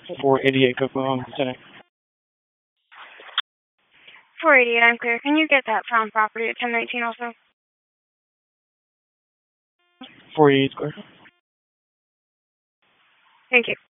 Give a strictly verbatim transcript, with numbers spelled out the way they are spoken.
four eighty-eight Cocoa, Lieutenant. four eighty-eight, I'm clear. Can you get that found property at ten nineteen also? four eighty-eight Square. Thank you.